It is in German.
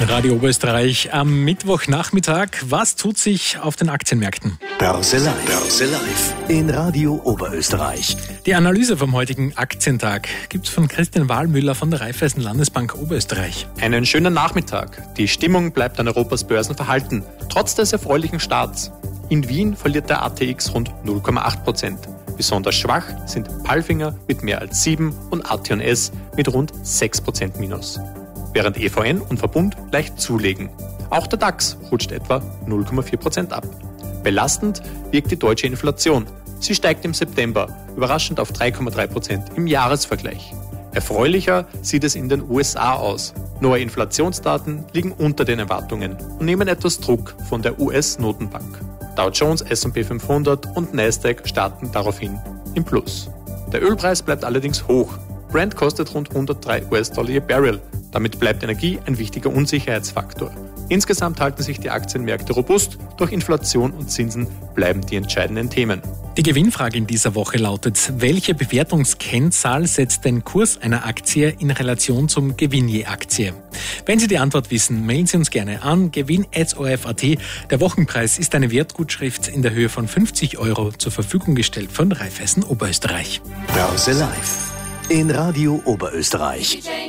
Radio Oberösterreich am Mittwochnachmittag. Was tut sich auf den Aktienmärkten? Börse Live in Radio Oberösterreich. Die Analyse vom heutigen Aktientag gibt's von Christian Wahlmüller von der Raiffeisen Landesbank Oberösterreich. Einen schönen Nachmittag. Die Stimmung bleibt an Europas Börsen verhalten, trotz des erfreulichen Starts. In Wien verliert der ATX rund 0,8%. Besonders schwach sind Palfinger mit mehr als 7 und AT&S mit rund 6% Minus. Während EVN und Verbund leicht zulegen. Auch der DAX rutscht etwa 0,4% ab. Belastend wirkt die deutsche Inflation. Sie steigt im September überraschend auf 3,3% im Jahresvergleich. Erfreulicher sieht es in den USA aus. Neue Inflationsdaten liegen unter den Erwartungen und nehmen etwas Druck von der US-Notenbank. Dow Jones, S&P 500 und Nasdaq starten daraufhin im Plus. Der Ölpreis bleibt allerdings hoch. Brent kostet rund 103 US-Dollar je Barrel. Damit bleibt Energie ein wichtiger Unsicherheitsfaktor. Insgesamt halten sich die Aktienmärkte robust, doch Inflation und Zinsen bleiben die entscheidenden Themen. Die Gewinnfrage in dieser Woche lautet: Welche Bewertungskennzahl setzt den Kurs einer Aktie in Relation zum Gewinn je Aktie? Wenn Sie die Antwort wissen, melden Sie uns gerne an gewinn@orf.at. Der Wochenpreis ist eine Wertgutschrift in der Höhe von 50 € zur Verfügung gestellt von Raiffeisen Oberösterreich. Börse Live in Radio Oberösterreich.